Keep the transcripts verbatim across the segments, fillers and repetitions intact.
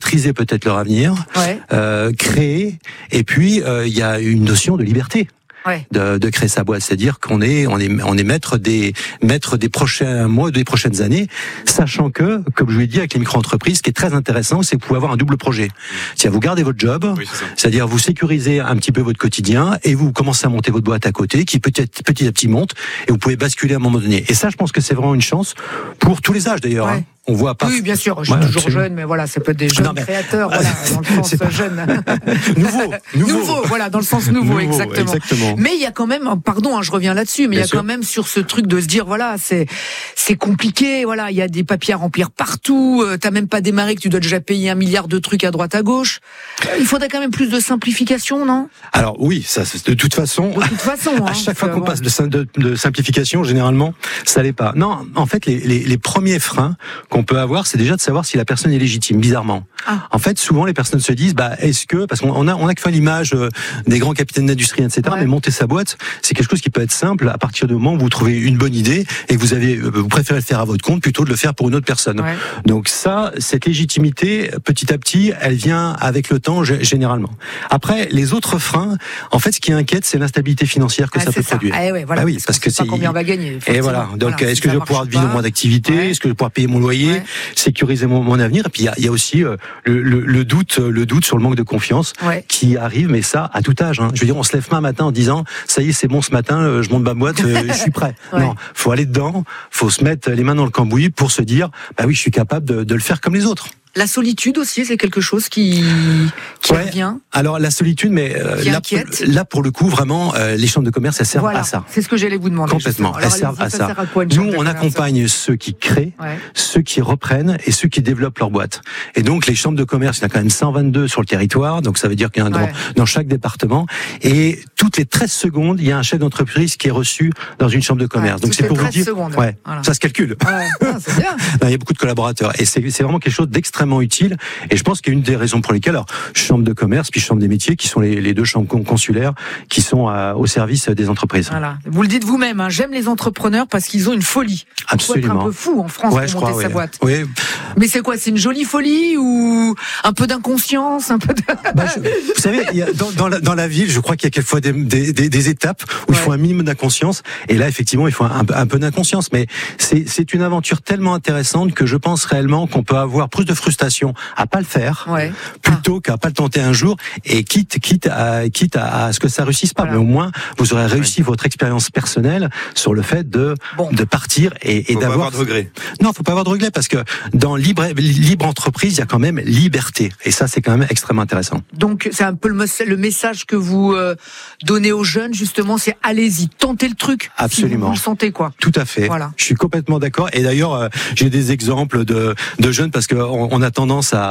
maîtriser peut-être leur avenir, ouais. euh, créer, et puis euh, il y a une notion de liberté. Ouais. De, de créer sa boîte, c'est-à-dire qu'on est, on est, on est maître des, maître des prochains mois, des prochaines années, sachant que, comme je vous l'ai dit, avec les micro-entreprises, ce qui est très intéressant, c'est que vous pouvez avoir un double projet. C'est-à-dire vous gardez votre job, oui, c'est c'est-à-dire vous sécurisez un petit peu votre quotidien, et vous commencez à monter votre boîte à côté, qui petit, petit à petit monte, et vous pouvez basculer à un moment donné. Et ça, je pense que c'est vraiment une chance pour tous les âges d'ailleurs. Ouais. Hein. On voit pas. Oui, bien sûr. Je suis ouais, toujours absolument. jeune, mais voilà, ça peut être des jeunes non, mais... créateurs, voilà, dans le sens pas... jeune. nouveau, nouveau, nouveau, voilà, dans le sens nouveau, nouveau exactement. exactement. Mais il y a quand même, pardon, hein, je reviens là-dessus, mais il y a sûr. quand même sur ce truc de se dire, voilà, c'est c'est compliqué, voilà, il y a des papiers à remplir partout. Euh, t'as même pas démarré que tu dois déjà payer un milliard de trucs à droite à gauche. Euh, il faudrait quand même plus de simplification, non ? Alors oui, ça, de toute façon. De toute façon, à hein, chaque fois qu'on bon. passe de, de, de simplification, généralement, ça l'est pas. Non, en fait, les, les, les premiers freins qu'on peut avoir, c'est déjà de savoir si la personne est légitime, bizarrement. Ah. En fait, souvent, les personnes se disent, bah, est-ce que, parce qu'on a, on a que fait l'image euh, des grands capitaines d'industrie, et cetera, ouais. mais monter sa boîte, c'est quelque chose qui peut être simple à partir du moment où vous trouvez une bonne idée et que vous avez, vous préférez le faire à votre compte plutôt de le faire pour une autre personne. Ouais. Donc ça, cette légitimité, petit à petit, elle vient avec le temps, généralement. Après, les autres freins, en fait, ce qui inquiète, c'est l'instabilité financière que ah, ça peut ça. produire. Ah, ouais, voilà, bah oui, parce, parce que, que c'est pas combien on va gagner. Et voilà. Donc, voilà, est-ce que je vais pouvoir vivre moins d'activité? Ouais. Est-ce que je vais pouvoir payer mon loyer? Ouais. Sécuriser mon, mon avenir? Et puis, il y a, il y a aussi euh, le, le, le doute, le doute sur le manque de confiance ouais. qui arrive, mais ça, à tout âge. Hein. Je veux dire, on se lève pas un matin en disant, ça y est, c'est bon ce matin, je monte ma boîte, euh, je suis prêt. ouais. Non, faut aller dedans, faut se mettre les mains dans le cambouis pour se dire, bah oui, je suis capable de, de le faire comme les autres. La solitude aussi, c'est quelque chose qui, qui ouais. revient. Alors la solitude, mais euh, là, là pour le coup, vraiment, euh, les chambres de commerce, elles servent voilà. à ça. C'est ce que j'allais vous demander. Complètement, Alors, elles servent à ça. ça à quoi, Nous, on accompagne ceux qui créent, ouais. ceux qui reprennent et ceux qui développent leur boîte. Et donc les chambres de commerce, il y en a quand même cent vingt-deux sur le territoire, donc ça veut dire qu'il y en a ouais. dans, dans chaque département. Et toutes les treize secondes, il y a un chef d'entreprise qui est reçu dans une chambre de commerce. Ouais, donc c'est pour vous dire, secondes. ouais, voilà. ça se calcule. Ouais. Ah, c'est bien. Il y a beaucoup de collaborateurs et c'est, c'est vraiment quelque chose d'extrêmement utile. Et je pense qu'il y a une des raisons pour lesquelles, alors, chambre de commerce puis chambre des métiers, qui sont les, les deux chambres consulaires qui sont à, au service des entreprises. Voilà. Vous le dites vous-même, hein, j'aime les entrepreneurs parce qu'ils ont une folie. Absolument. Il faut être un peu fou en France ouais, pour monter crois, sa oui. boîte. Oui. Mais c'est quoi? C'est une jolie folie ou un peu d'inconscience, un peu de... bah, je, vous savez, il y a, dans, dans, la, dans la ville, je crois qu'il y a quelquefois des, des, des, des étapes où ouais. il faut un minimum d'inconscience. Et là, effectivement, il faut un, un peu d'inconscience. Mais c'est, c'est une aventure tellement intéressante que je pense réellement qu'on peut avoir plus de frustration à pas le faire. Ouais. Plutôt ah. qu'à pas le tenter un jour et quitte quitte à quitte à, à ce que ça réussisse pas, voilà. mais au moins vous aurez réussi ouais. votre expérience personnelle sur le fait de bon. de partir et, et faut d'avoir pas avoir de regrets. Non, faut pas avoir de regrets parce que dans libre libre entreprise, il y a quand même liberté et ça c'est quand même extrêmement intéressant. Donc c'est un peu le, le message que vous euh, donnez aux jeunes justement, c'est allez-y, tentez le truc. Absolument. Si vous, vous le sentez quoi. Tout à fait. Voilà. Je suis complètement d'accord et d'ailleurs euh, j'ai des exemples de de jeunes parce que on, on a tendance à,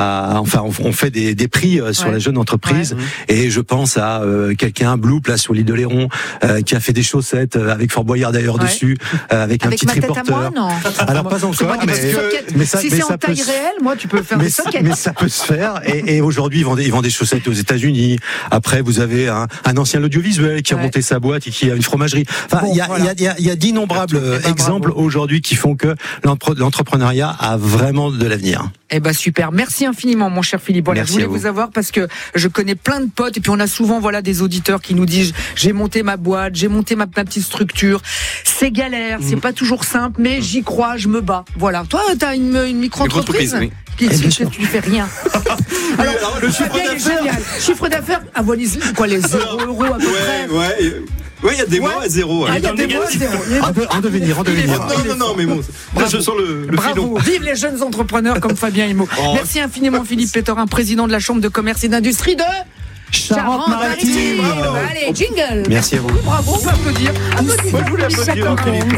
à enfin on, on fait des, des prix sur ouais. la jeune entreprise ouais. et je pense à euh, quelqu'un Blue place sur l'île de Léron euh, qui a fait des chaussettes avec Fort Boyard d'ailleurs ouais. dessus euh, avec, avec un petit reporter. Moi, non. Alors pas encore mais, que, mais ça, si mais c'est ça en taille se... réelle, moi tu peux faire mais des sockets. Mais ça peut se faire et, et aujourd'hui ils vendent, ils vendent des chaussettes aux États-Unis. Après vous avez un, un ancien audiovisuel qui a ouais. monté sa boîte et qui a une fromagerie. Enfin il bon, y a il voilà. y a il y a d'innombrables eh ben, exemples bravo. aujourd'hui qui font que l'entrepreneuriat a vraiment de l'avenir. Eh ben super, merci infiniment mon cher Philippe. Voilà, je voulais vous. vous avoir parce que je connais plein de potes et puis on a souvent voilà des auditeurs qui nous disent j'ai monté ma boîte, j'ai monté ma, ma petite structure. C'est galère, mmh. c'est pas toujours simple, mais j'y crois, je me bats. Voilà. Toi, t'as une, une micro-entreprise oui. qui eh tu, tu fais rien. Alors, alors le chiffre d'affaires, chiffre d'affaires, à quoi les zéro euros à peu ouais, près. Ouais. Oui, il y a des mois à zéro. Il y a des mois à zéro. En devenir, en devenir. Non, non, non, mais bon. Là, je sens le, le Bravo. filon. Vive les jeunes entrepreneurs comme Fabien Himo. Oh. Merci infiniment Philippe Pétorin, président de la Chambre de commerce et d'industrie de Charente-Maritime. Allez, jingle. Merci à vous. Bravo, on peut applaudir. Moi, je voulais applaudir.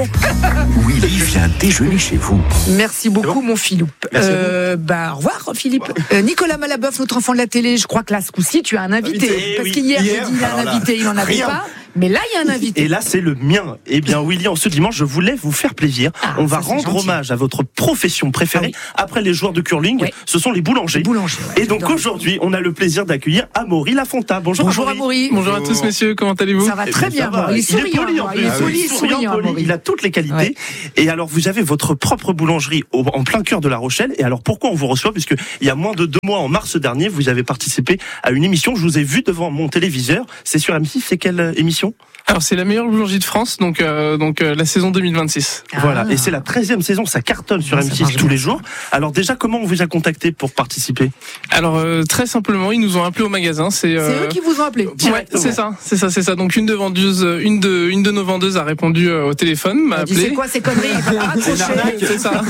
Willy vient déjeuner chez vous. Merci beaucoup, mon Philippe. Euh, bah, au revoir, Philippe. Euh, Nicolas Malaboeuf, notre enfant de la télé, je crois que là, ce coup-ci, tu as un invité. invité Parce qu'hier, oui. j'ai dit il a un invité, il n'en avait pas. Mais là, il y a un invité. Et là, c'est le mien. Eh bien, Willy, en ce dimanche, je voulais vous faire plaisir. Ah, On va ça, rendre gentil. hommage à votre profession préférée. Ah oui. Après les joueurs de curling, Oui. ce sont les boulangers. Les boulangers, ouais, Et donc j'adore. aujourd'hui, on a le plaisir d'accueillir Amaury Lafonta. Bonjour, Bonjour Amaury. Amaury. Bonjour à tous messieurs, comment allez-vous? Ça va très Eh bien, bien, ça va. Amaury. Il est Il est souriant, poli en Amaury. plus. Il est Ah poli, oui, souriant, souriant, poli. Amaury. Il a toutes les qualités. Ouais. Et alors, vous avez votre propre boulangerie au- en plein cœur de La Rochelle. Et alors, pourquoi on vous reçoit? Puisque il y a moins de deux mois, en mars dernier, vous avez participé à une émission. Je vous ai vu devant mon téléviseur. C'est sur M six. C'est quelle euh, émission? Alors c'est la meilleure boulangerie de France, donc euh, donc euh, la saison deux mille vingt-six. Ah. Voilà. Et c'est la treizième saison. Ça cartonne sur Ça M six marche tous bien. les jours. Alors déjà, comment on vous a contacté pour participer? Alors euh, très simplement, ils nous ont appelé au magasin. C'est C'est euh, eux qui vous ont appelé. Ouais, c'est ça, c'est ça, c'est ça. Donc une de vendeuse, une de une de nos vendeuses a répondu euh, au téléphone, m'a Elle dit, appelé. c'est quoi ces conneries? Il va la raccrocher. C'est ça.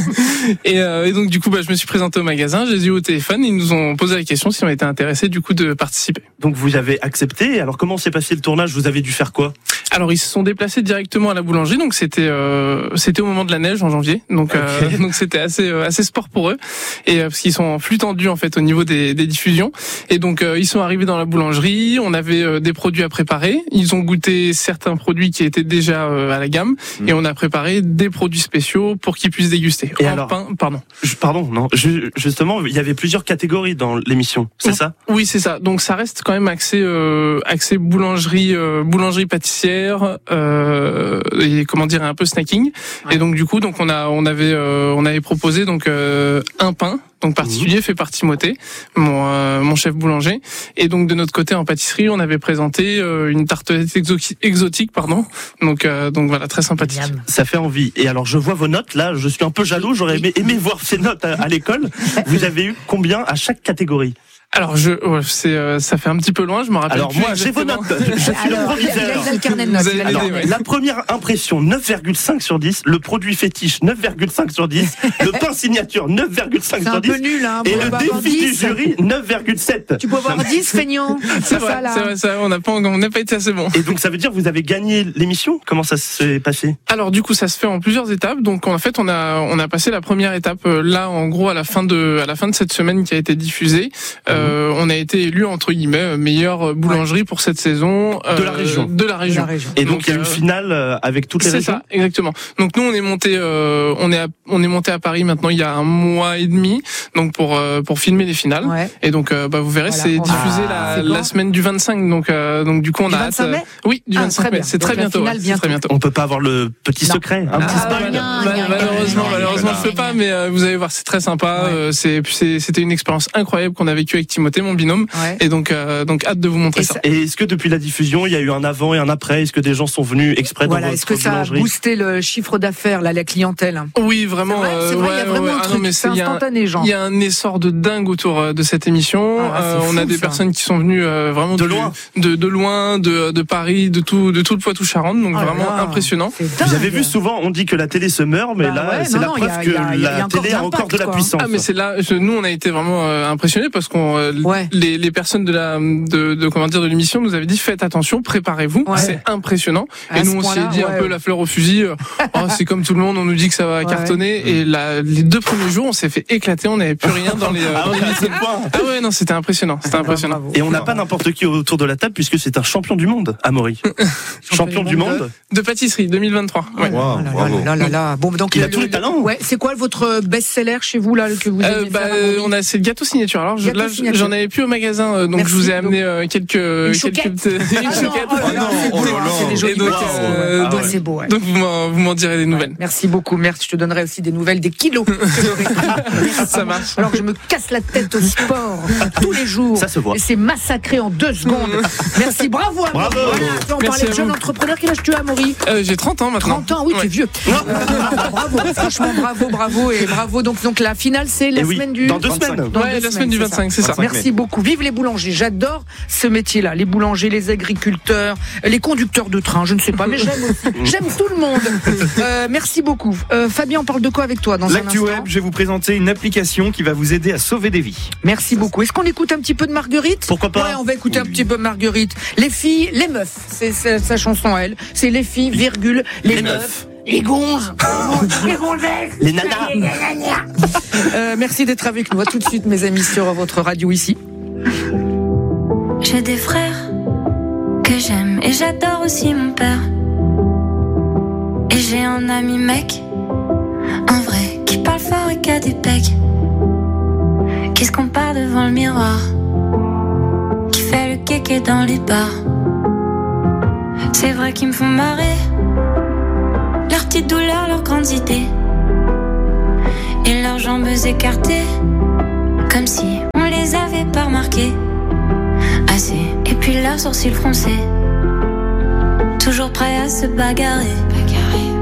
et, euh, et donc du coup, bah, je me suis présenté au magasin, j'ai eu au téléphone, ils nous ont posé la question si on était intéressés du coup de participer. Donc vous avez accepté. Alors comment s'est passé le tournage? Vous avez dû faire quoi? Alors ils se sont déplacés directement à la boulangerie, donc c'était euh, c'était au moment de la neige en janvier, donc euh, Okay. donc c'était assez euh, assez sport pour eux, et euh, parce qu'ils sont en flux tendu en fait au niveau des, des diffusions, et donc euh, ils sont arrivés dans la boulangerie, on avait euh, des produits à préparer, ils ont goûté certains produits qui étaient déjà euh, à la gamme, Mm. et on a préparé des produits spéciaux pour qu'ils puissent déguster. Et En alors pain, pardon. Je- Pardon, non. Ju- Justement, il y avait plusieurs catégories dans l'émission. C'est Mm. ça? Oui, c'est ça. Donc ça reste quand même axé euh, axé boulangerie euh, boulangerie pâtissière euh, et comment dire un peu snacking. Ouais. Et donc du coup donc on a on avait euh, on avait proposé donc euh, un pain donc particulier fait par Timothée, mon euh, mon chef boulanger, et donc de notre côté en pâtisserie, on avait présenté euh, une tartelette exo- exotique pardon. Donc euh, donc voilà, très sympathique. Miam. Ça fait envie. Et alors, je vois vos notes. Là, je suis un peu jaloux. J'aurais aimé, aimé voir ces notes à, à l'école. Vous avez eu combien à chaque catégorie? Alors je ouais, c'est euh, ça fait un petit peu loin, je me rappelle Alors plus moi, j'ai vos exactement. notes. Je suis le Alors, il a, il a- il a proviseur. le carnet de notes. Vous il a allez le Alors, l'aider, ouais. la première impression, neuf virgule cinq sur dix. Le produit fétiche, neuf virgule cinq sur dix. Le pain signature, neuf virgule cinq C'est sur un dix. peu nul, hein. Et Vous le pouvez avoir défi du dix. jury, neuf virgule sept. Tu peux avoir dix, feignant. C'est C'est vrai, ça, là. c'est vrai, ça, on n'a pas, on n'a pas été assez bon. Et donc, ça veut dire que vous avez gagné l'émission? Comment ça s'est passé? Alors du coup, ça se fait en plusieurs étapes. Donc en fait, on a on a passé la première étape euh, là, en gros, à la fin de à la fin de cette semaine qui a été diffusée. Euh, on a été élu entre guillemets meilleure boulangerie pour cette saison euh, De la région. De la De région. la région. Et donc, Donc, il y a une euh, finale euh, avec toutes les C'est régions? ça, exactement. Donc nous, on est monté, euh, on est à, on est monté à Paris maintenant il y a un mois et demi, donc pour euh, pour filmer les finales. Ouais. Et donc, euh, bah, vous verrez, Voilà, c'est on- diffusé Ah, la, c'est quand la semaine du vingt-cinq. Donc euh, donc du coup, on Du a hâte. vingt-cinq mai Oui, du Ah, vingt-cinq très mai. bien. C'est Donc très la bientôt. finale ouais, c'est bientôt. très bientôt. On peut pas avoir le petit Non. secret, un petit Ah, spoil? mal- mal- malheureusement, malheureusement, je peux pas, mais euh, vous allez voir, c'est très sympa. Ouais. Euh, c'est, puis c'est- c'était une expérience incroyable qu'on a vécue avec Timothée, mon binôme, Ouais. et donc, euh, donc hâte de vous montrer Et ça. ça- Et est-ce que depuis la diffusion, il y a eu un avant et un après? Est-ce que des gens sont venus exprès Voilà, dans est-ce votre que ça a boulangerie? boosté le chiffre d'affaires, là, la clientèle? Oui, vraiment. C'est vrai, c'est euh, vrai, il y a ouais, vraiment ouais, un ah non, truc, mais c'est il y a un- instantané, genre. Il y a un essor de dingue autour euh, de cette émission. Ah, c'est Euh, on fou, a des ça. personnes qui sont venues euh, vraiment De du- loin. de, de loin, de, de Paris, de tout, de tout le Poitou-Charentes. Donc Oh là vraiment là, impressionnant. c'est Vous dingue. avez vu souvent, on dit que la télé se meurt, mais Bah là, ouais, c'est non, la non, preuve il y a- que il y a- il y a la encore télé a d'impact, encore de la quoi. puissance. Ah mais c'est là, je- nous on a été vraiment euh, impressionnés parce qu'on euh, Ouais. les, les personnes de la de, de comment dire de l'émission nous avaient dit faites attention, préparez-vous, Ouais. c'est impressionnant. À Et ce nous on s'est point-là, dit un ouais. peu la fleur au fusil, euh, oh, c'est comme tout le monde, on nous dit que ça va Ouais. cartonner, et la, les deux premiers jours on s'est fait éclater, on n'avait plus rien dans les. euh, Ah dans ouais, les à ce vitrines. point. Ah ouais non c'était impressionnant, c'était impressionnant. Bravo. Et on n'a pas n'importe qui autour de la table puisque c'est un champion du monde, Amaury. champion du monde. De pâtisserie deux mille vingt-trois. Ouais. Oh là là là là là là. Bon, donc Il a le- tous les le- talents. Ouais, c'est quoi votre best-seller chez vous là que vous Euh, aimez bah, faire, Amaury on a c'est le gâteau signature. Alors je, Gâteau là signature. j'en avais plus au magasin, euh, donc Merci. je vous ai amené euh, quelques quelques chouquette. petites- Ah une non, chouquette. oh là là, c'est beau, oh là hein, là. c'est des jolis Et donc, boîtes. euh, Ah, donc- c'est beau. Ouais. Donc vous m'en, vous m'en direz des nouvelles. Merci beaucoup, merci. Je te donnerai aussi des nouvelles, des kilos. que j'aurai pris. Ça marche. Alors que je me casse la tête au sport tous les jours. Ça se voit. Et c'est massacré en deux secondes. Merci, bravo. Amaury. Bravo. Voilà, on Merci parlait de à jeune vous. entrepreneur. Quel âge tu as, Amaury? Euh, j'ai trente ans maintenant. trente ans, oui, tu es Ouais. vieux. Euh, bravo, franchement, bravo, bravo et bravo. Donc, donc la finale, c'est la Et oui, semaine du. dans deux vingt-cinq. semaines. Dans Ouais, deux la semaine du c'est ça. vingt-cinq, c'est ça. vingt-cinq. Merci beaucoup. Vive les boulangers. J'adore ce métier-là. Les boulangers, les agriculteurs, les conducteurs de train. Je ne sais pas, mais j'aime aussi. J'aime tout le monde. Euh, merci beaucoup. Euh, Fabien, on parle de quoi avec toi dans un L'actu instant? web, je vais vous présenter une application qui va vous aider à sauver des vies. Merci beaucoup. Est-ce qu'on écoute un petit peu de Marguerite? Pourquoi pas? Ouais, on va écouter un petit peu de Marguerite. Les filles, les meufs. C'est c'est sa chanson à elle. C'est les filles, virgule, les, Les meufs. meufs. Les gonzes, les gonzesses, Les nanas. Euh, merci d'être avec nous. À tout de suite, mes amis, sur votre radio ici. J'ai des frères que j'aime et j'adore aussi mon père. Et j'ai un ami mec, un vrai, qui parle fort et qui a des pecs, qui se compare devant le miroir, qui fait le kéké dans les bars. C'est vrai qu'ils me font marrer, leurs petites douleurs, leurs grandes idées, et leurs jambes écartées, comme si on les avait pas remarquées assez. Et puis leurs sourcils froncés, toujours prêts à se bagarrer.